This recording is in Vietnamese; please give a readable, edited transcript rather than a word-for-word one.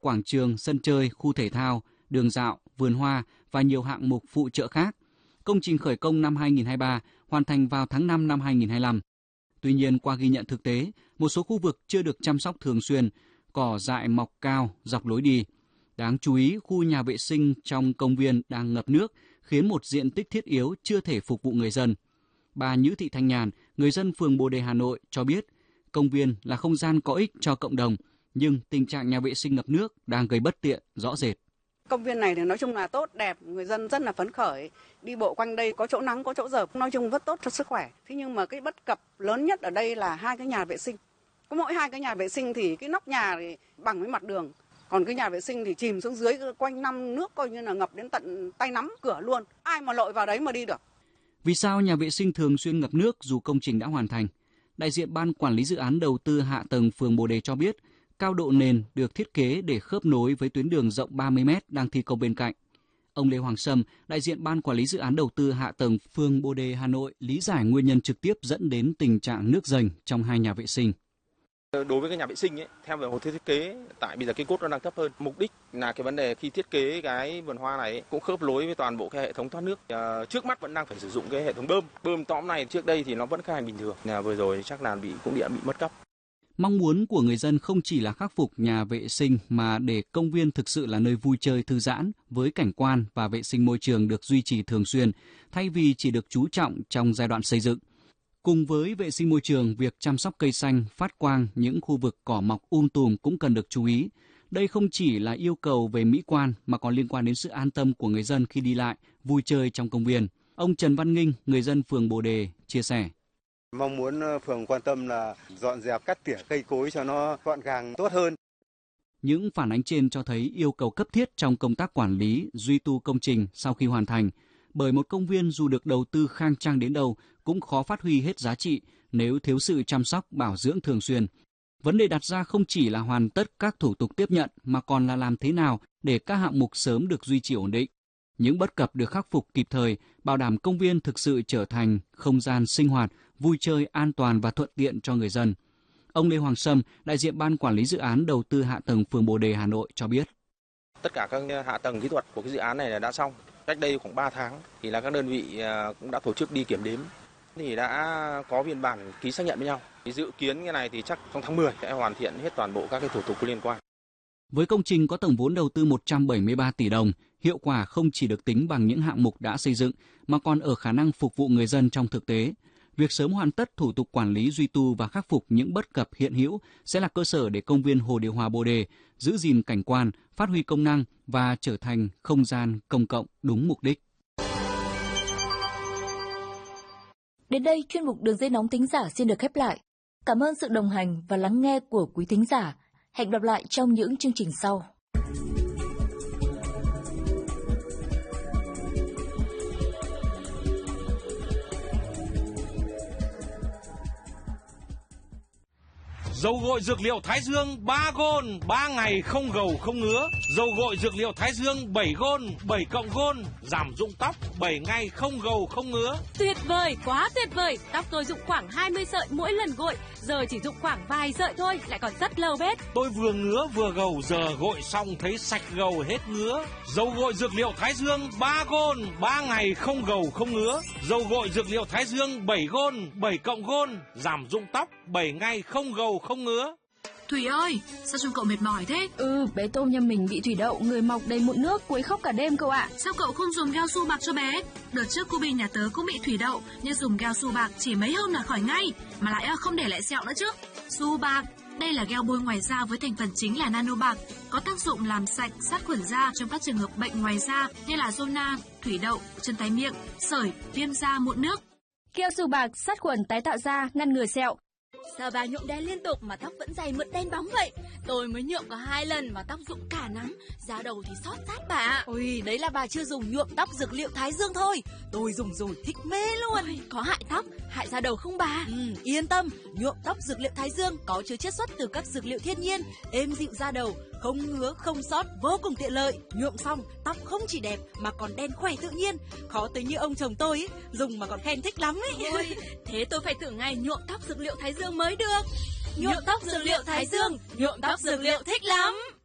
quảng trường, sân chơi, khu thể thao, đường dạo, vườn hoa và nhiều hạng mục phụ trợ khác. Công trình khởi công năm 2023, hoàn thành vào tháng 5 năm 2025. Tuy nhiên, qua ghi nhận thực tế, một số khu vực chưa được chăm sóc thường xuyên, cỏ dại mọc cao dọc lối đi. Đáng chú ý, khu nhà vệ sinh trong công viên đang ngập nước, khiến một diện tích thiết yếu chưa thể phục vụ người dân. Bà Nhữ Thị Thanh Nhàn, người dân phường Bồ Đề, Hà Nội cho biết, công viên là không gian có ích cho cộng đồng, nhưng tình trạng nhà vệ sinh ngập nước đang gây bất tiện rõ rệt. Công viên này thì nói chung là tốt, đẹp, người dân rất là phấn khởi, đi bộ quanh đây có chỗ nắng, có chỗ rợp, nói chung rất tốt cho sức khỏe. Thế nhưng mà cái bất cập lớn nhất ở đây là 2 cái nhà vệ sinh. Có mỗi 2 cái nhà vệ sinh thì cái nóc nhà thì bằng với mặt đường, còn cái nhà vệ sinh thì chìm xuống dưới, quanh năm nước coi như là ngập đến tận tay nắm cửa luôn, ai mà lội vào đấy mà đi được. Vì sao nhà vệ sinh thường xuyên ngập nước dù công trình đã hoàn thành? Đại diện Ban Quản lý Dự án Đầu tư Hạ tầng phường Bồ Đề cho biết, cao độ nền được thiết kế để khớp nối với tuyến đường rộng 30 m đang thi công bên cạnh. Ông Lê Hoàng Sâm, đại diện Ban Quản lý Dự án Đầu tư Hạ tầng phường Bồ Đề, Hà Nội, lý giải nguyên nhân trực tiếp dẫn đến tình trạng nước dâng trong 2 nhà vệ sinh. Đối với cái nhà vệ sinh theo về hồ thiết kế, tại bây giờ cái cốt nó đang thấp hơn. Mục đích là cái vấn đề khi thiết kế cái vườn hoa này cũng khớp nối với toàn bộ cái hệ thống thoát nước. Trước mắt vẫn đang phải sử dụng cái hệ thống bơm tõm này, trước đây thì nó vẫn khai bình thường. Vừa rồi chắc là cũng bị mất cắp. Mong muốn của người dân không chỉ là khắc phục nhà vệ sinh mà để công viên thực sự là nơi vui chơi thư giãn với cảnh quan và vệ sinh môi trường được duy trì thường xuyên, thay vì chỉ được chú trọng trong giai đoạn xây dựng. Cùng với vệ sinh môi trường, việc chăm sóc cây xanh, phát quang những khu vực cỏ mọc tùm cũng cần được chú ý. Đây không chỉ là yêu cầu về mỹ quan mà còn liên quan đến sự an tâm của người dân khi đi lại, vui chơi trong công viên. Ông Trần Văn Nghinh, người dân phường Bồ Đề, chia sẻ. Mong muốn phường quan tâm là dọn dẹp cắt tỉa cây cối cho nó gọn gàng tốt hơn. Những phản ánh trên cho thấy yêu cầu cấp thiết trong công tác quản lý, duy tu công trình sau khi hoàn thành. Bởi một công viên dù được đầu tư khang trang đến đâu cũng khó phát huy hết giá trị nếu thiếu sự chăm sóc bảo dưỡng thường xuyên. Vấn đề đặt ra không chỉ là hoàn tất các thủ tục tiếp nhận mà còn là làm thế nào để các hạng mục sớm được duy trì ổn định. Những bất cập được khắc phục kịp thời, bảo đảm công viên thực sự trở thành không gian sinh hoạt, vui chơi an toàn và thuận tiện cho người dân. Ông Lê Hoàng Sâm, đại diện Ban Quản lý Dự án Đầu tư Hạ tầng phường Bồ Đề, Hà Nội cho biết. Tất cả các hạ tầng kỹ thuật của cái dự án này đã xong. Cách đây khoảng 3 tháng thì là các đơn vị cũng đã tổ chức đi kiểm đếm thì đã có biên bản ký xác nhận với nhau. Thì dự kiến cái này thì chắc trong tháng 10 sẽ hoàn thiện hết toàn bộ các cái thủ tục liên quan. Với công trình có tổng vốn đầu tư 173 tỷ đồng, hiệu quả không chỉ được tính bằng những hạng mục đã xây dựng mà còn ở khả năng phục vụ người dân trong thực tế. Việc sớm hoàn tất thủ tục quản lý duy tu và khắc phục những bất cập hiện hữu sẽ là cơ sở để công viên Hồ Điều Hòa Bồ Đề giữ gìn cảnh quan, phát huy công năng và trở thành không gian công cộng đúng mục đích. Đến đây, chuyên mục Đường dây nóng thính giả xin được khép lại. Cảm ơn sự đồng hành và lắng nghe của quý thính giả. Hẹn gặp lại trong những chương trình sau. Dầu gội dược liệu Thái Dương 3 gôn, 3 ngày không gầu không ngứa. Dầu gội dược liệu Thái Dương 7 gôn, 7 cộng gôn, giảm rụng tóc 7 ngày không gầu không ngứa. Tuyệt vời, quá tuyệt vời. Tóc tôi rụng khoảng 20 sợi mỗi lần gội, giờ chỉ rụng khoảng vài sợi thôi, lại còn rất lâu bết. Tôi vừa ngứa vừa gầu, giờ gội xong thấy sạch gầu hết ngứa. Dầu gội dược liệu Thái Dương 3 gôn, 3 ngày không gầu không ngứa. Dầu gội dược liệu Thái Dương 7 gôn, 7 cộng gôn, giảm rụng tóc 7 ngày không gầu không ngứa. Thủy ơi, sao trông cậu mệt mỏi thế? Bé Tôm nhà mình bị thủy đậu, người mọc đầy mụn nước, quấy khóc cả đêm cậu ạ. Sao cậu không dùng gel su bạc cho bé? Đợt trước cô Bình nhà tớ cũng bị thủy đậu, nhưng dùng gel su bạc chỉ mấy hôm là khỏi ngay, mà lại không để lại sẹo nữa chứ. Su bạc, đây là gel bôi ngoài da với thành phần chính là nano bạc, có tác dụng làm sạch, sát khuẩn da trong các trường hợp bệnh ngoài da như là zona, thủy đậu, chân tay miệng, sởi, viêm da, mụn nước. Gel su bạc sát khuẩn tái tạo da, ngăn ngừa sẹo. Sao bà nhuộm đen liên tục mà tóc vẫn dày mượt đen bóng vậy? Tôi mới nhuộm có 2 lần mà tóc rụng cả nắm, da đầu thì xót rát bà ạ. Ôi, đấy là bà chưa dùng nhuộm tóc dược liệu Thái Dương thôi. Tôi dùng rồi thích mê luôn. Ôi, có hại tóc, hại da đầu không bà? Yên tâm, nhuộm tóc dược liệu Thái Dương có chứa chiết xuất từ các dược liệu thiên nhiên, êm dịu da đầu, không ngứa, không xót, vô cùng tiện lợi. Nhuộm xong, tóc không chỉ đẹp mà còn đen khỏe tự nhiên. Khó tới như ông chồng tôi ấy, dùng mà còn khen thích lắm ấy. Ôi, thế tôi phải thử ngay nhuộm tóc dược liệu Thái Dương mới được. Nhuộm tóc dược liệu Thái Dương, nhuộm tóc dược liệu thích lắm.